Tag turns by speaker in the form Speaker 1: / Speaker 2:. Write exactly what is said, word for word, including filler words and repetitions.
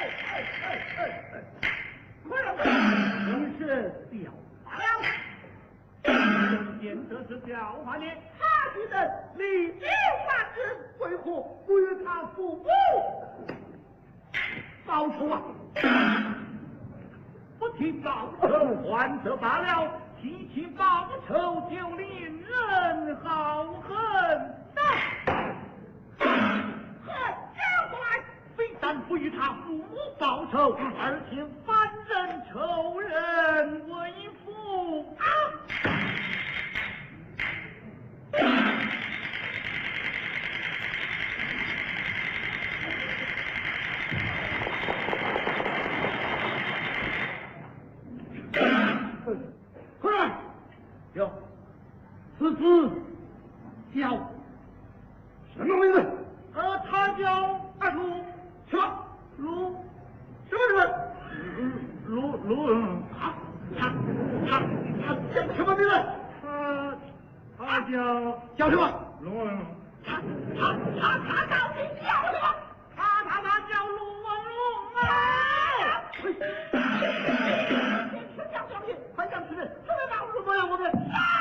Speaker 1: 快让你是掉发了，见这是掉发的，他的人立即发之，为何不与他父母报仇啊？不提报仇还则罢了，提起报仇就令人好恨呐！这坏，非但不与他父母报仇，而且反人仇人为父啊！快来！有，此子叫什么名字？呃，他叫阿鲁，什么鲁？什么人？鲁鲁他他他他叫什么名字？他他叫叫什么？鲁他他他他到底叫什么？他他他叫鲁文龙啊！天降小命，还想吃人，这个大事不让我们杀！